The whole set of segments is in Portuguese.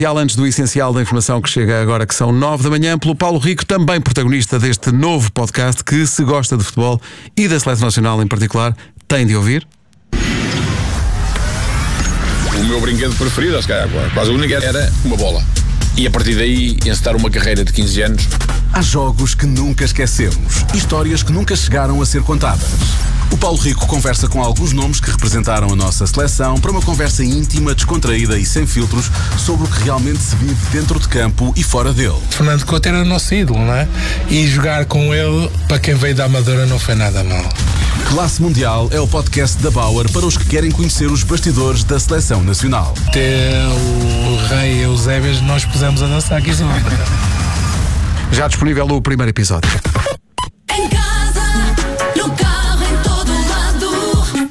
E antes do essencial da informação que chega agora, que são 9 da manhã, pelo Paulo Rico, também protagonista deste novo podcast que, se gosta de futebol e da Seleção Nacional em particular, tem de ouvir. O meu brinquedo preferido, acho que quase a única, era uma bola. E a partir daí, encetar uma carreira de 15 anos. Há jogos que nunca esquecemos, histórias que nunca chegaram a ser contadas. O Paulo Rico conversa com alguns nomes que representaram a nossa seleção para uma conversa íntima, descontraída e sem filtros sobre o que realmente se vive dentro de campo e fora dele. Fernando Couto era o nosso ídolo, não é? E jogar com ele, para quem veio da Amadora, não foi nada mal. Classe Mundial é o podcast da Bauer para os que querem conhecer os bastidores da Seleção Nacional. Até o rei Eusébio nós pusemos a dançar aqui só. Já disponível o primeiro episódio. Em casa, no carro, em todo lado.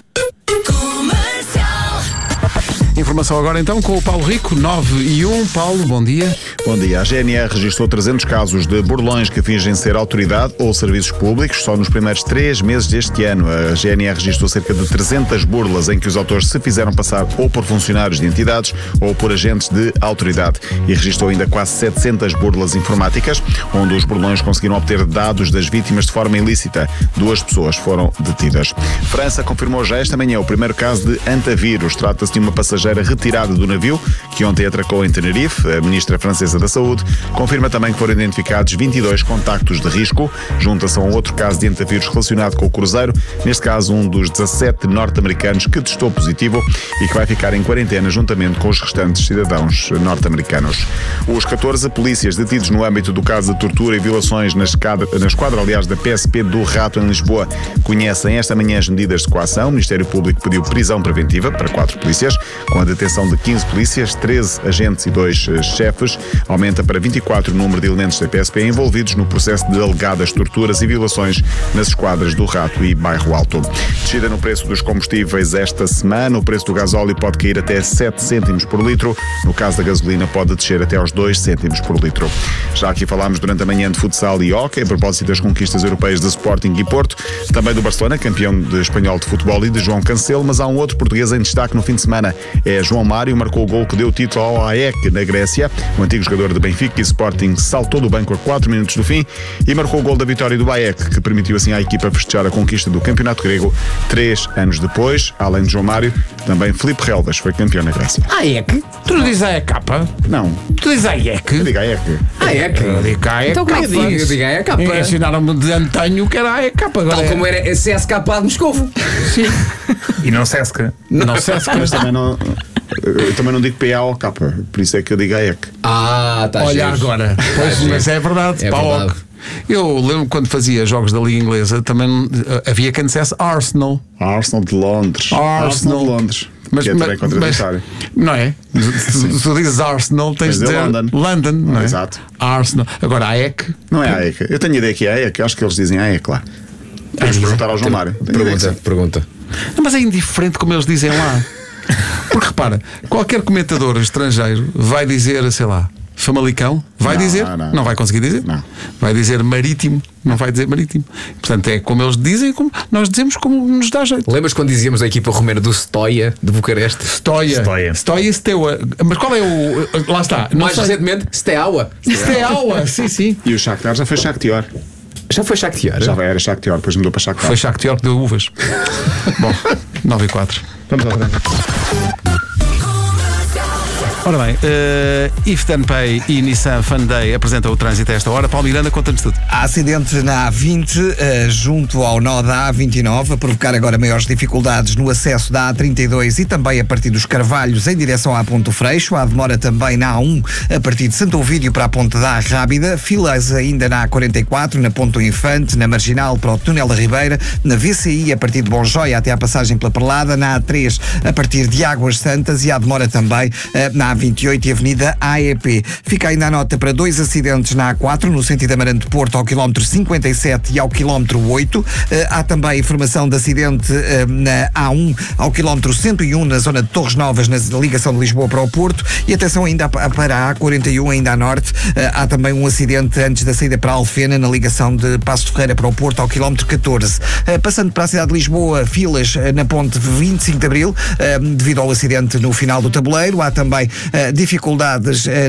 Comercial. Informação agora então com o Paulo Rico, 9:01. Paulo, bom dia. Bom dia. A GNR registrou 300 casos de burlões que fingem ser autoridade ou serviços públicos só nos primeiros 3 meses deste ano. A GNR registrou cerca de 300 burlas em que os autores se fizeram passar ou por funcionários de entidades ou por agentes de autoridade. E registrou ainda quase 700 burlas informáticas, onde os burlões conseguiram obter dados das vítimas de forma ilícita. 2 pessoas foram detidas. França confirmou já esta manhã o primeiro caso de antavírus. Trata-se de uma passageira retirada do navio que ontem atracou em Tenerife. A ministra francesa da Saúde confirma também que foram identificados 22 contactos de risco. Junta-se a um outro caso de antavírus relacionado com o cruzeiro, neste caso um dos 17 norte-americanos que testou positivo e que vai ficar em quarentena juntamente com os restantes cidadãos norte-americanos. Os 14 polícias detidos no âmbito do caso de tortura e violações na esquadra, aliás, da PSP do Rato em Lisboa, conhecem esta manhã as medidas de coação. O Ministério Público pediu prisão preventiva para 4 polícias, com a detenção de 15 polícias, 13 agentes e 2 chefes. Aumenta para 24 o número de elementos da PSP envolvidos no processo de alegadas torturas e violações nas esquadras do Rato e Bairro Alto. Descida no preço dos combustíveis esta semana. O preço do gasóleo pode cair até 7 cêntimos por litro. No caso da gasolina, pode descer até aos 2 cêntimos por litro. Já aqui falámos durante a manhã de futsal e hóquei, a propósito das conquistas europeias de Sporting e Porto, também do Barcelona, campeão espanhol de futebol, e de João Cancelo, mas há um outro português em destaque no fim de semana. É João Mário, marcou o gol que deu o título ao AEK na Grécia. O antigo jogador de Benfica e Sporting saltou do banco a 4 minutos do fim e marcou o gol da vitória do AEK, que permitiu assim à equipa festejar a conquista do campeonato grego 3 anos depois. Além de João Mário, também Filipe Relvas foi campeão na Grécia. AEK? Tu não dizes AEK? Não. Tu dizes AEK? Eu digo AEK. AEK? Eu digo AEK. Então o que é que diz? Eu digo AEK. Ensinaram-me de antanho que era AEK. Agora Tal como era CSK de Moscovo. Sim. E não Sesca. Não Sesca. Mas também não... Eu também não digo PAOK, por isso é que eu digo AEK. Tá Olha giro. agora. Pois, mas é verdade. É PAOK. verdade. Eu lembro quando fazia jogos da Liga Inglesa, também havia quem dissesse Arsenal. Arsenal de Londres. Arsenal de Londres. Mas, que é também contraditório. Não é? Se tu dizes Arsenal, tens de dizer London, não é? Exato. Arsenal. Agora, AEK. Não é AEK. Eu tenho a ideia que é AEK. Acho que eles dizem AEK lá. Vamos perguntar ao João Mário. Pergunta. Não, mas é indiferente como eles dizem lá. Porque repara, qualquer comentador estrangeiro vai dizer, sei lá, Famalicão, vai dizer, não vai conseguir dizer, não. Vai dizer Marítimo, não vai dizer Marítimo. Portanto, é como eles dizem, como nós dizemos, como nos dá jeito. Lembras quando dizíamos da equipa romena do Stoia, de Bucareste? Stoia e Steaua. Mas qual é o... Lá está. Mais recentemente, Steaua. Steaua, sim. E o Shakhtar já foi Shakhtar. Já foi Shakhtar? Já era Shakhtar, depois mudou para Shakhtar. Foi Shakhtar que deu uvas. Bom, 9:04. Vamos ao treino. Ora bem, Iftan Pay e Nissan Fun Day apresentam o trânsito a esta hora. Paulo Miranda, conta-nos tudo. Há acidente na A20, junto ao nó da A29, a provocar agora maiores dificuldades no acesso da A32 e também a partir dos Carvalhos em direção à Ponte do Freixo. Há demora também na A1, a partir de Santo Ovídio para a Ponte da Rábida. Filas ainda na A44, na Ponte do Infante, na Marginal para o Túnel da Ribeira, na VCI a partir de Bonjoia até à passagem pela Perlada, na A3 a partir de Águas Santas e há demora também na A28 e Avenida AEP. Fica ainda a nota para 2 acidentes na A4, no sentido Amarante de Porto, ao quilómetro 57 e ao quilómetro 8. Há também informação de acidente na A1, ao quilómetro 101, na zona de Torres Novas, na ligação de Lisboa para o Porto. E atenção ainda para a A41, ainda a norte. Há também um acidente antes da saída para a Alfena, na ligação de Paços de Ferreira para o Porto, ao quilómetro 14. Passando para a cidade de Lisboa, filas na ponte 25 de Abril, devido ao acidente no final do tabuleiro. Há também dificuldades